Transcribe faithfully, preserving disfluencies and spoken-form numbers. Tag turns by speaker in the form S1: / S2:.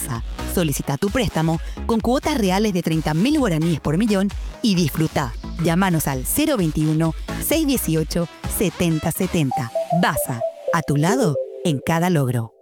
S1: Basa. Solicita tu préstamo con cuotas reales de treinta mil guaraníes por millón y disfruta. Llámanos al cero veintiuno, seiscientos dieciocho, setenta setenta. Basa. A tu lado en cada logro.